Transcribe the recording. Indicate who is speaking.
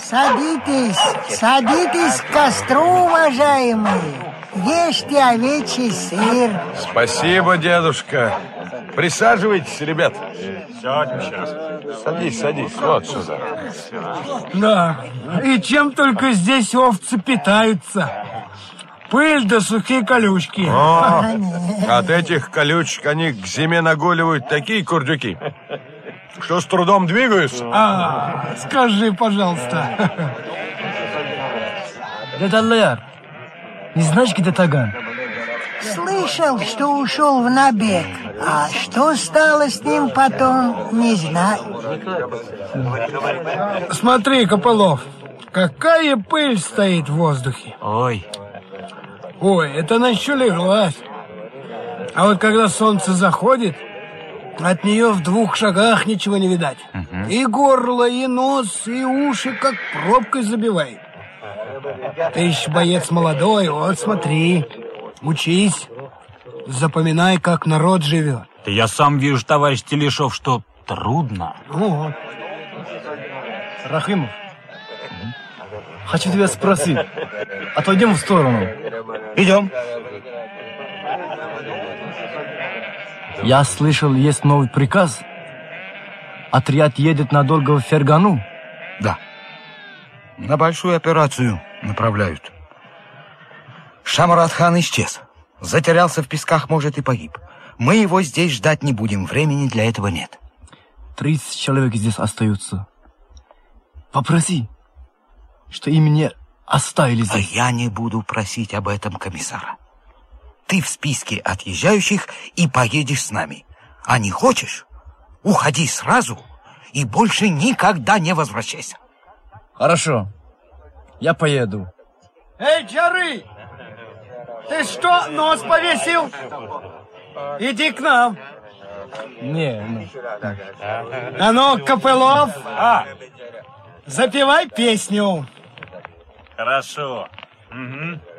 Speaker 1: Садитесь, садитесь к костру, уважаемые. Ешьте овечий сыр.
Speaker 2: Спасибо, дедушка. Присаживайтесь, ребят. Сядем сейчас. Садись, садись, вот сюда.
Speaker 3: Да, и чем только здесь овцы питаются. Пыль да сухие колючки.
Speaker 2: От этих колючек они к зиме нагуливают такие курдюки, что с трудом двигаются.
Speaker 3: Скажи, пожалуйста.
Speaker 4: Дед Аллаяр, не знаешь, где Таган?
Speaker 1: Слышал, что ушел в набег. А что стало с ним потом, не знаю.
Speaker 3: Смотри, Копылов, какая пыль стоит в воздухе.
Speaker 4: Ой,
Speaker 3: это она еще леглась. А вот когда солнце заходит, от нее в 2 шагах ничего не видать. И горло, и нос, и уши как пробкой забивает. Ты еще боец молодой, вот смотри, учись, запоминай, как народ живет.
Speaker 4: да я сам вижу, товарищ Телешов, что трудно.
Speaker 3: Вот.
Speaker 5: Рахимов, хочу тебя спросить. Отойдем в сторону.
Speaker 4: Идем.
Speaker 5: Я слышал, есть новый приказ. Отряд едет надолго в Фергану.
Speaker 6: Да. На большую операцию направляют. Шамрат-хан исчез. Затерялся в песках, может, и погиб. Мы его здесь ждать не будем. Времени для этого нет.
Speaker 5: 30 человек здесь остаются. Попроси, что и меня оставили
Speaker 6: А
Speaker 5: здесь.
Speaker 6: я не буду просить об этом комиссара. Ты в списке отъезжающих и поедешь с нами. А не хочешь, уходи сразу и больше никогда не возвращайся.
Speaker 5: Хорошо, я поеду.
Speaker 3: Эй, Чары! Ты что, нос повесил? Иди к нам.
Speaker 5: Не.
Speaker 3: А ну, Копылов, запевай песню.
Speaker 4: Хорошо. Угу.